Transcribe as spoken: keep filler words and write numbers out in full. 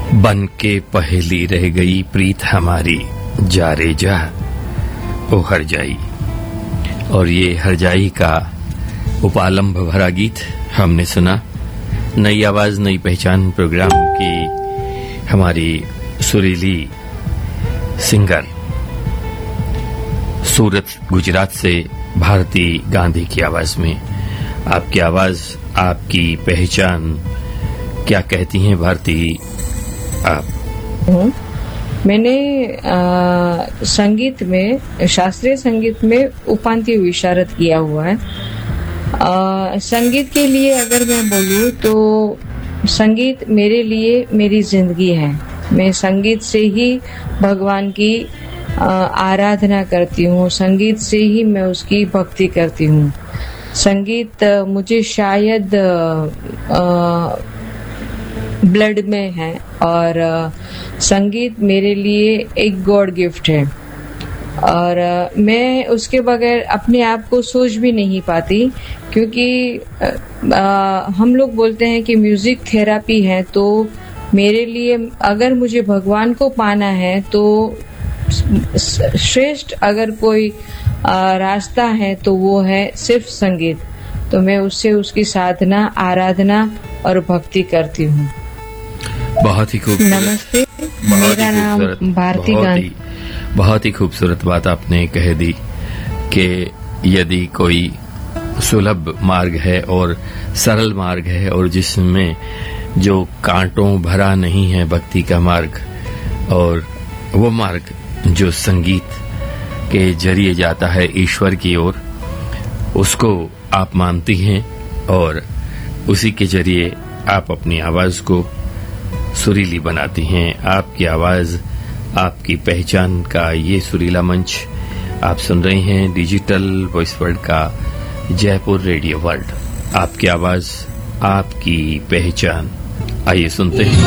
बन के पहेली रह गई प्रीत हमारी, जा रे जा ओ हर जाई। और ये हर जाई का उपालंब भरा गीत हमने सुना। नई आवाज नई पहचान प्रोग्राम की हमारी सुरीली सिंगर सूरत गुजरात से भारती गांधी की आवाज में। आपकी आवाज, आपकी पहचान क्या कहती हैं भारती आप? मैंने आ, संगीत में, शास्त्रीय संगीत में उपांत्य विशारद किया हुआ है। आ, संगीत के लिए अगर मैं बोलूं तो संगीत मेरे लिए मेरी जिंदगी है। मैं संगीत से ही भगवान की आ, आराधना करती हूँ, संगीत से ही मैं उसकी भक्ति करती हूँ। संगीत मुझे शायद आ, ब्लड में है और संगीत मेरे लिए एक गॉड गिफ्ट है और मैं उसके बगैर अपने आप को सोच भी नहीं पाती, क्योंकि आ, हम लोग बोलते हैं कि म्यूजिक थेरापी है। तो मेरे लिए अगर मुझे भगवान को पाना है तो श्रेष्ठ अगर कोई आ, रास्ता है तो वो है सिर्फ संगीत। तो मैं उससे उसकी साधना, आराधना और भक्ति करती हूँ। बहुत ही खूबसूरत। नमस्ते, मेरा नाम भारती गांधी। बहुत ही खूबसूरत बात आपने कह दी कि यदि कोई सुलभ मार्ग है और सरल मार्ग है और जिसमें जो कांटों भरा नहीं है भक्ति का मार्ग, और वो मार्ग जो संगीत के जरिए जाता है ईश्वर की ओर, उसको आप मानती हैं और उसी के जरिए आप अपनी आवाज को सुरीली बनाती हैं। आपकी आवाज, आपकी पहचान का ये सुरीला मंच आप सुन रहे हैं डिजिटल वॉइस वर्ल्ड का जयपुर रेडियो वर्ल्ड। आपकी आवाज, आपकी पहचान। आइए सुनते हैं।